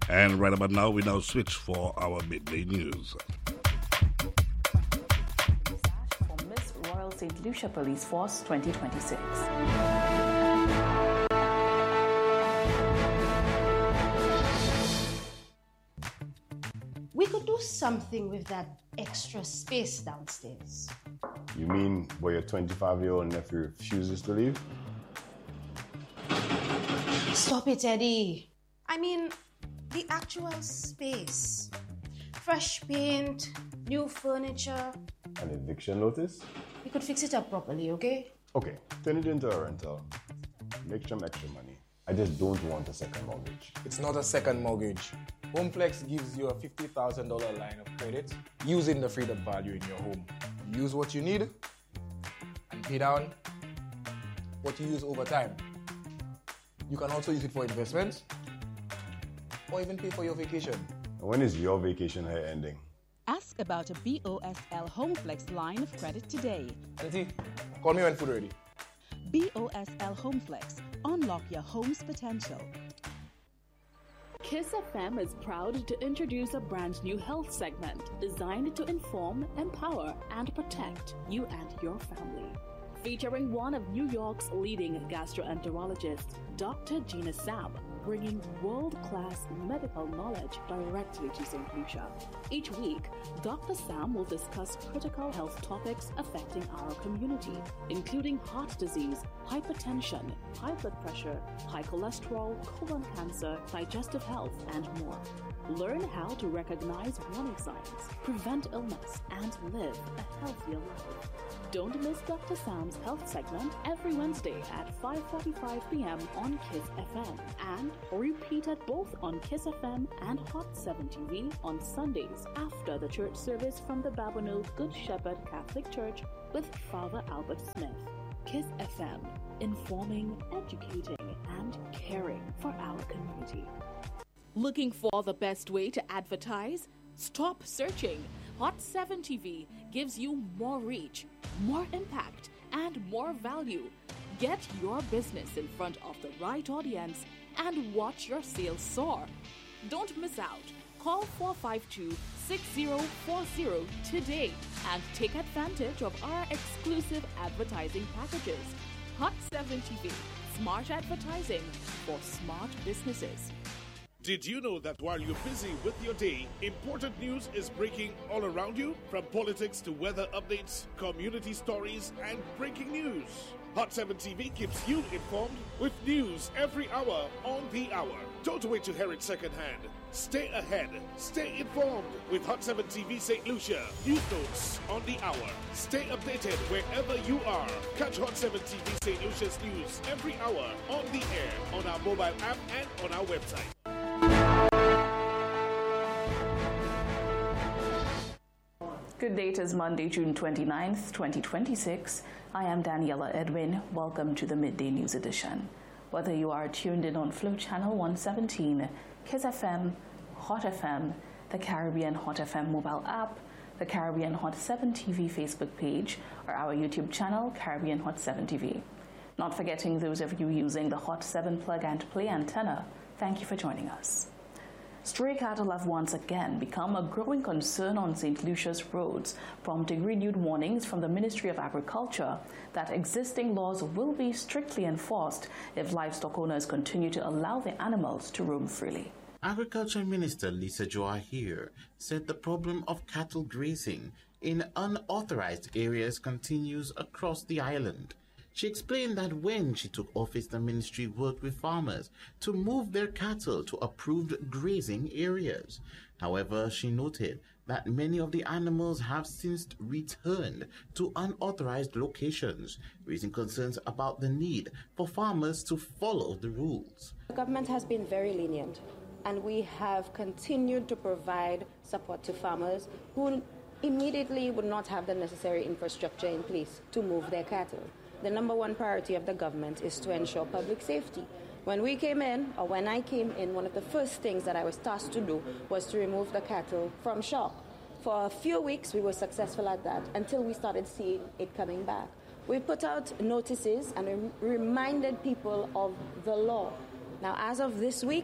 And right about now, we now switch for our midday news. For Miss Royal St. Lucia Police Force 2026. We could do something with that extra space downstairs. You mean where your 25-year-old nephew refuses to leave? Stop it, Eddie. I mean, the actual space. Fresh paint, new furniture. An eviction notice? We could fix it up properly, okay? Okay, turn it into a rental. Make some extra money. I just don't want a second mortgage. It's not a second mortgage. HomeFlex gives you a $50,000 line of credit using the freed up value in your home. Use what you need and pay down what you use over time. You can also use it for investments or even pay for your vacation. When is your vacation here ending? Ask about a BOSL HomeFlex line of credit today. Auntie, call me when food ready. BOSL HomeFlex. Unlock your home's potential. Kiss FM is proud to introduce a brand new health segment designed to inform, empower, and protect you and your family. Featuring one of New York's leading gastroenterologists, Dr. Gina Sam, bringing world-class medical knowledge directly to St. Lucia. Each week, Dr. Sam will discuss critical health topics affecting our community, including heart disease, hypertension, high blood pressure, high cholesterol, colon cancer, digestive health, and more. Learn how to recognize warning signs, prevent illness, and live a healthier life. Don't miss Dr. Sam's health segment every Wednesday at 5:45 p.m. on Kiss FM and repeated both on Kiss FM and Hot 7 TV on Sundays after the church service from the Babonneau Good Shepherd Catholic Church with Father Albert Smith. Kiss FM, informing, educating, and caring for our community. Looking for the best way to advertise? Stop searching. Hot 7 TV gives you more reach, more impact, and more value. Get your business in front of the right audience and watch your sales soar. Don't miss out. Call 452-6040 today and take advantage of our exclusive advertising packages. Hot 7 TV, smart advertising for smart businesses. Did you know that while you're busy with your day, important news is breaking all around you? From politics to weather updates, community stories, and breaking news. Hot 7 TV keeps you informed with news every hour on the hour. Don't wait to hear it secondhand. Stay ahead. Stay informed with Hot 7 TV St. Lucia. News notes on the hour. Stay updated wherever you are. Catch Hot 7 TV St. Lucia's news every hour on the air, on our mobile app, and on our website. Good day, it is Monday, June 29th, 2026. I am Daniela Edwin. Welcome to the Midday News Edition. Whether you are tuned in on Flow Channel 117, Kiss FM, Hot FM, the Caribbean Hot FM mobile app, the Caribbean Hot 7 TV Facebook page, or our YouTube channel, Caribbean Hot 7 TV. Not forgetting those of you using the Hot 7 plug and play antenna, thank you for joining us. Stray cattle have once again become a growing concern on St. Lucia's roads, prompting renewed warnings from the Ministry of Agriculture that existing laws will be strictly enforced if livestock owners continue to allow their animals to roam freely. Agriculture Minister Lisa Joahir said the problem of cattle grazing in unauthorized areas continues across the island. She explained that when she took office, the ministry worked with farmers to move their cattle to approved grazing areas. However, she noted that many of the animals have since returned to unauthorized locations, raising concerns about the need for farmers to follow the rules. The government has been very lenient, and we have continued to provide support to farmers who immediately would not have the necessary infrastructure in place to move their cattle. The number one priority of the government is to ensure public safety. When we came in, or when I came in, one of the first things that I was tasked to do was to remove the cattle from shock. For a few weeks, we were successful at that until we started seeing it coming back. We put out notices and reminded people of the law. Now, as of this week,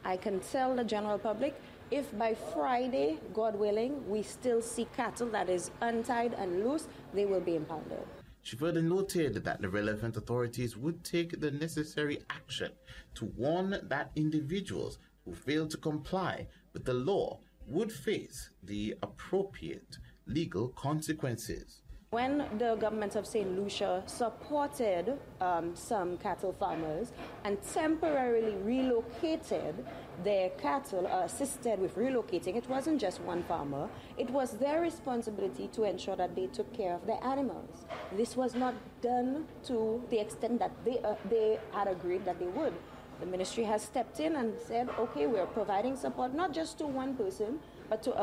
I can tell the general public, if by Friday, God willing, we still see cattle that is untied and loose, they will be impounded. She further noted that the relevant authorities would take the necessary action to warn that individuals who fail to comply with the law would face the appropriate legal consequences. When the government of St. Lucia supported some cattle farmers and temporarily relocated their cattle, assisted with relocating, it wasn't just one farmer. It was their responsibility to ensure that they took care of their animals. This was not done to the extent that they had agreed that they would. The ministry has stepped in and said, okay, we're providing support not just to one person, but to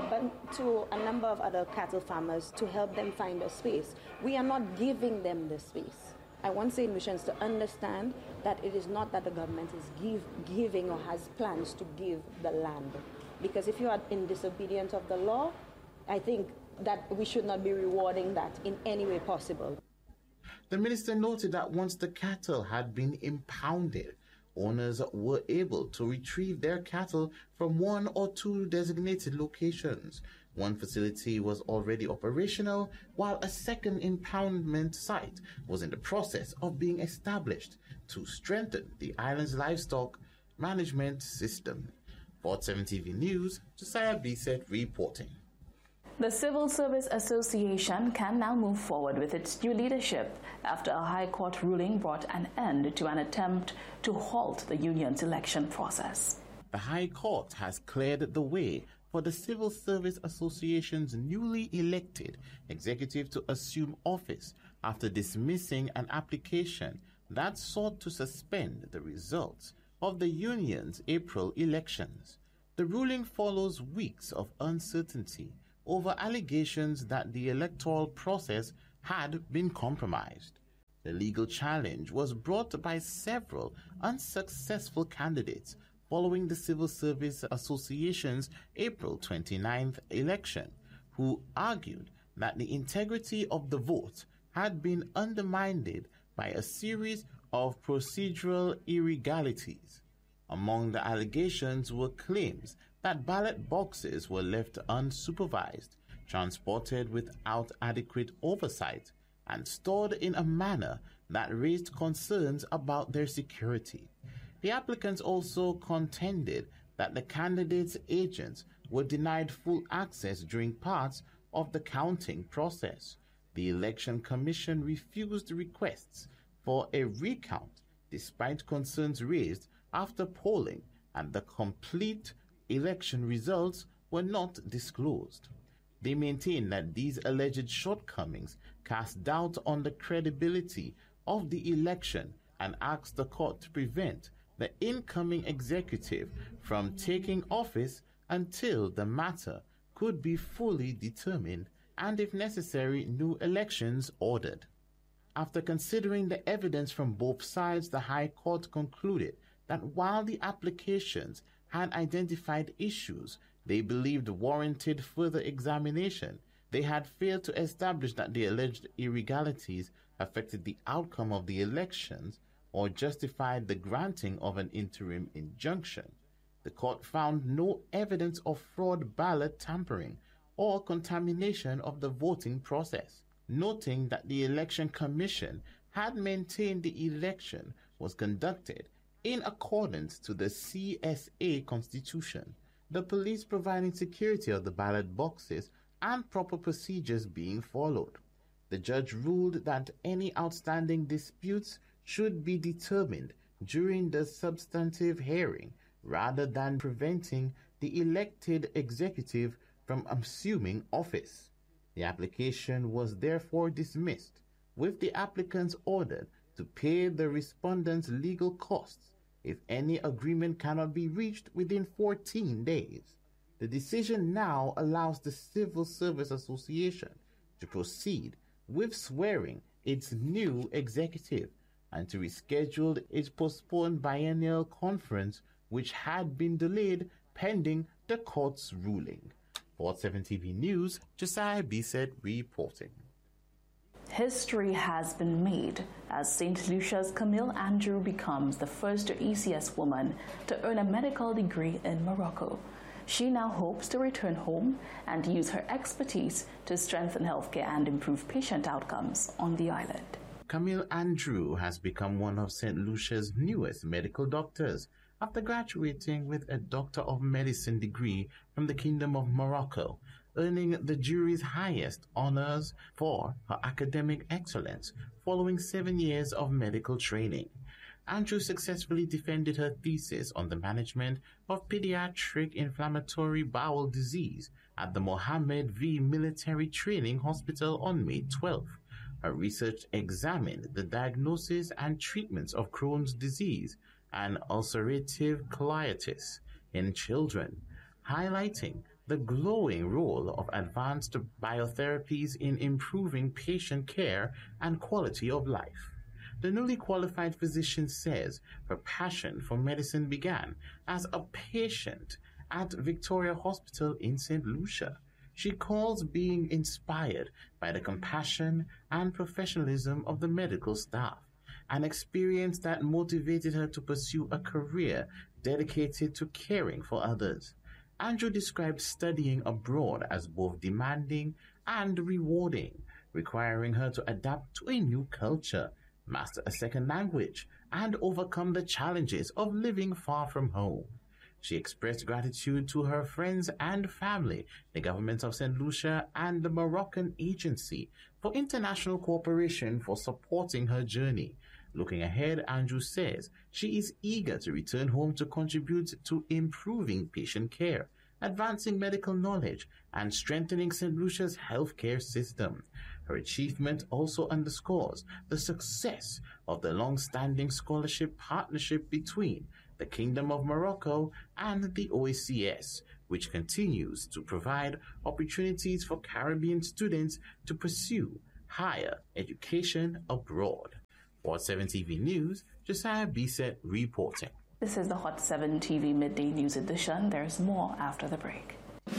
a number of other cattle farmers to help them find a space. We are not giving them the space. I want St. Lucians to understand that it is not that the government is giving or has plans to give the land. Because if you are in disobedience of the law, I think that we should not be rewarding that in any way possible. The minister noted that once the cattle had been impounded, owners were able to retrieve their cattle from one or two designated locations. One facility was already operational, while a second impoundment site was in the process of being established to strengthen the island's livestock management system. Port 7 TV News, Josiah Bisset reporting. The Civil Service Association can now move forward with its new leadership after a High Court ruling brought an end to an attempt to halt the union's election process. The High Court has cleared the way for the Civil Service Association's newly elected executive to assume office after dismissing an application that sought to suspend the results of the union's April elections. The ruling follows weeks of uncertainty over allegations that the electoral process had been compromised. The legal challenge was brought by several unsuccessful candidates following the Civil Service Association's April 29th election, who argued that the integrity of the vote had been undermined by a series of procedural irregularities. Among the allegations were claims that ballot boxes were left unsupervised, transported without adequate oversight, and stored in a manner that raised concerns about their security. The applicants also contended that the candidates' agents were denied full access during parts of the counting process. The Election Commission refused requests for a recount despite concerns raised after polling, and the complete election results were not disclosed. They maintain that these alleged shortcomings cast doubt on the credibility of the election and asked the court to prevent the incoming executive from taking office until the matter could be fully determined and, if necessary, new elections ordered. After considering the evidence from both sides, the High Court concluded that while the applications had identified issues they believed warranted further examination, they had failed to establish that the alleged irregularities affected the outcome of the elections or justified the granting of an interim injunction. The court found no evidence of fraud, ballot tampering, or contamination of the voting process, noting that the Election Commission had maintained the election was conducted in accordance to the CSA Constitution, the police providing security of the ballot boxes and proper procedures being followed. The judge ruled that any outstanding disputes should be determined during the substantive hearing rather than preventing the elected executive from assuming office. The application was therefore dismissed, with the applicants ordered to pay the respondents' legal costs if any agreement cannot be reached within 14 days. The decision now allows the Civil Service Association to proceed with swearing its new executive and to reschedule its postponed biennial conference, which had been delayed pending the court's ruling. Port 7 TV News, Josiah Bisset reporting. History has been made as St. Lucia's Camille Andrew becomes the first ECS woman to earn a medical degree in Morocco. She now hopes to return home and use her expertise to strengthen healthcare and improve patient outcomes on the island. Camille Andrew has become one of St. Lucia's newest medical doctors after graduating with a Doctor of Medicine degree from the Kingdom of Morocco, earning the jury's highest honors for her academic excellence following 7 years of medical training. Andrew successfully defended her thesis on the management of pediatric inflammatory bowel disease at the Mohammed V Military Training Hospital on May 12th. Her research examined the diagnosis and treatments of Crohn's disease and ulcerative colitis in children, highlighting the glowing role of advanced biotherapies in improving patient care and quality of life. The newly qualified physician says her passion for medicine began as a patient at Victoria Hospital in St. Lucia. She calls being inspired by the compassion and professionalism of the medical staff, an experience that motivated her to pursue a career dedicated to caring for others. Andrew described studying abroad as both demanding and rewarding, requiring her to adapt to a new culture, master a second language, and overcome the challenges of living far from home. She expressed gratitude to her friends and family, the government of St. Lucia, and the Moroccan Agency for International Cooperation for supporting her journey. Looking ahead, Andrew says she is eager to return home to contribute to improving patient care, advancing medical knowledge, and strengthening St. Lucia's healthcare system. Her achievement also underscores the success of the long-standing scholarship partnership between the Kingdom of Morocco and the OACS, which continues to provide opportunities for Caribbean students to pursue higher education abroad. Hot 7 TV News, Josiah Bisset reporting. This is the Hot 7 TV Midday News Edition. There's more after the break.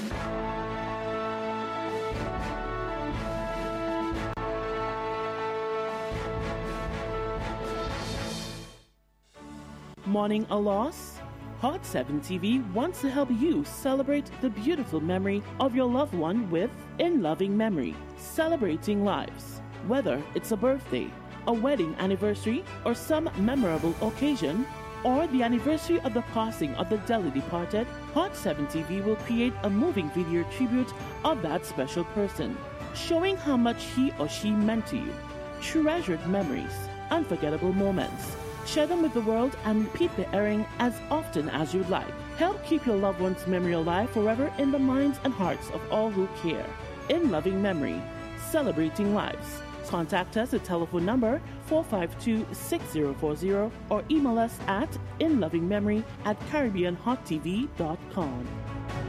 Mourning a loss? Hot 7 TV wants to help you celebrate the beautiful memory of your loved one with In Loving Memory, celebrating lives. Whether it's a birthday, a wedding anniversary, or some memorable occasion, or the anniversary of the passing of the dearly departed, Hot 7 TV will create a moving video tribute of that special person, showing how much he or she meant to you. Treasured memories, unforgettable moments. Share them with the world and repeat the airing as often as you'd like. Help keep your loved one's memory alive forever in the minds and hearts of all who care. In Loving Memory, celebrating lives. Contact us at telephone number 452-6040 or email us at inlovingmemory@caribbeanhottv.com.